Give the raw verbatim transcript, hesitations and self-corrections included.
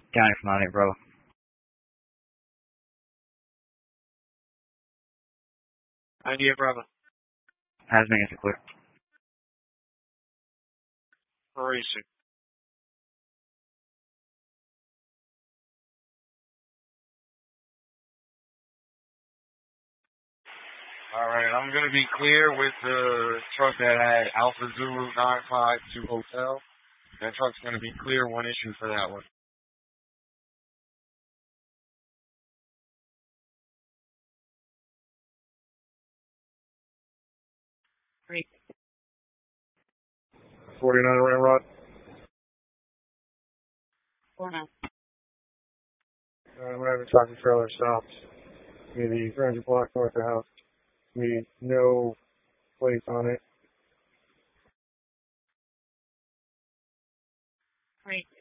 County from on it, bro. Idea, brother. Has me answer quick. Racing. Alright, I'm going to be clear with the truck that had Alpha Zulu nine five two Hotel. That truck's going to be clear, one issue for that one. Great. forty-nine Ramrod. Four now. Uh, we're having a tractor trailer stopped. Maybe three hundred blocks north of the house. We no place on it. Great.